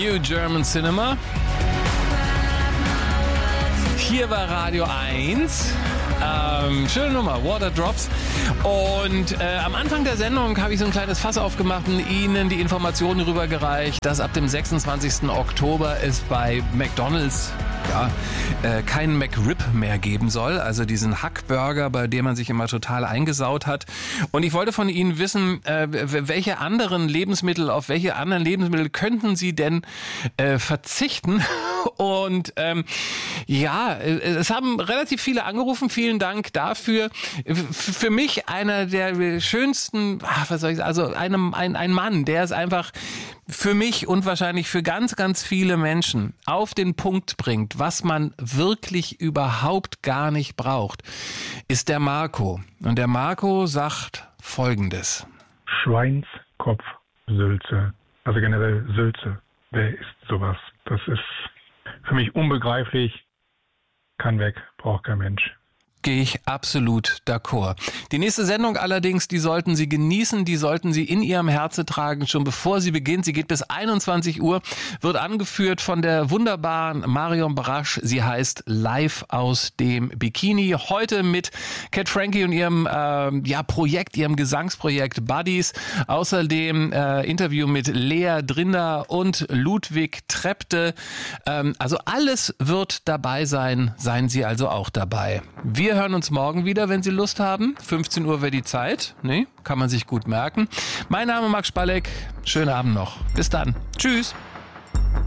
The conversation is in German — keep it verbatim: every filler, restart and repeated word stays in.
New German Cinema. Hier war Radio eins. Ähm, schöne Nummer, Water Drops. Und äh, am Anfang der Sendung habe ich so ein kleines Fass aufgemacht und Ihnen die Informationen rübergereicht, dass ab dem sechsundzwanzigsten Oktober es bei McDonald's ja, äh, keinen McRib mehr geben soll, also diesen Hackburger, bei dem man sich immer total eingesaut hat. Und ich wollte von Ihnen wissen, äh, welche anderen Lebensmittel, auf welche anderen Lebensmittel könnten Sie denn äh, verzichten? Und ähm, ja, es haben relativ viele angerufen, vielen Dank dafür. Für mich einer der schönsten, was soll ich sagen, also einem, ein, ein Mann, der es einfach für mich und wahrscheinlich für ganz, ganz viele Menschen auf den Punkt bringt, was man wirklich überhaupt gar nicht braucht, ist der Marco. Und der Marco sagt Folgendes. Schweinskopfsülze, also generell Sülze. Wer isst sowas? Das ist für mich unbegreiflich. Kann weg, braucht kein Mensch. Gehe ich absolut d'accord. Die nächste Sendung allerdings, die sollten Sie genießen, die sollten Sie in Ihrem Herzen tragen, schon bevor sie beginnt. Sie geht bis einundzwanzig Uhr, wird angeführt von der wunderbaren Marion Brasch. Sie heißt Live aus dem Bikini. Heute mit Cat Frankie und ihrem äh, ja, Projekt, ihrem Gesangsprojekt Buddies. Außerdem äh, Interview mit Lea Drinder und Ludwig Trepte. Ähm, also alles wird dabei sein, seien Sie also auch dabei. Wir Wir hören uns morgen wieder, wenn Sie Lust haben. fünfzehn Uhr wäre die Zeit. Nee, kann man sich gut merken. Mein Name ist Max Spalleck. Schönen Abend noch. Bis dann. Tschüss.